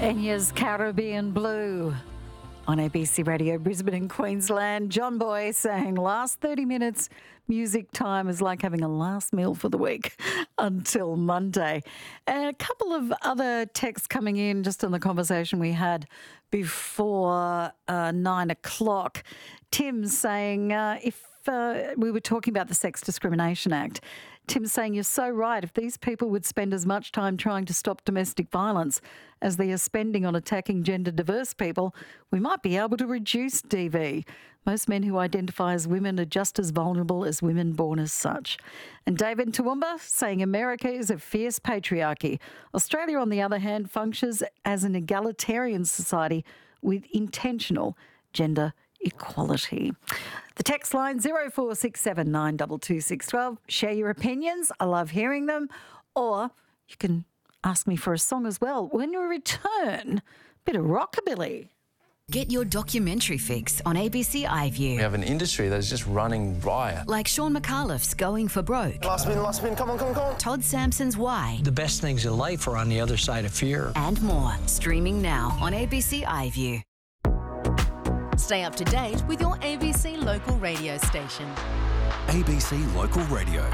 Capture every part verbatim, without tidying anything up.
Enya's Caribbean Blue on A B C Radio Brisbane and Queensland. John Boy saying last thirty minutes music time is like having a last meal for the week until Monday. And a couple of other texts coming in just on the conversation we had before uh, nine o'clock. Tim saying uh, if uh, we were talking about the Sex Discrimination Act, Tim's saying you're so right. If these people would spend as much time trying to stop domestic violence as they are spending on attacking gender diverse people, we might be able to reduce D V. Most men who identify as women are just as vulnerable as women born as such. And David Toowoomba saying America is a fierce patriarchy. Australia, on the other hand, functions as an egalitarian society with intentional gender equality. The text line zero four six seven nine two two six one two. Share your opinions. I love hearing them. Or you can ask me for a song as well. When we return, a bit of rockabilly. Get your documentary fix on A B C iView. We have an industry that's just running riot. Like Sean McAuliffe's Going for Broke. Last spin, last spin, come on, come on, come on. Todd Sampson's Why. The best things in life are on the other side of fear. And more. Streaming now on A B C iView. Stay up to date with your A B C local radio station. A B C Local Radio.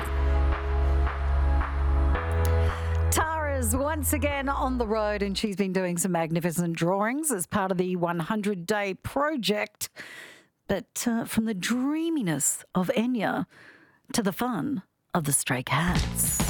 Tara's once again on the road and she's been doing some magnificent drawings as part of the one hundred day project. But uh, from the dreaminess of Enya to the fun of the Stray Cats.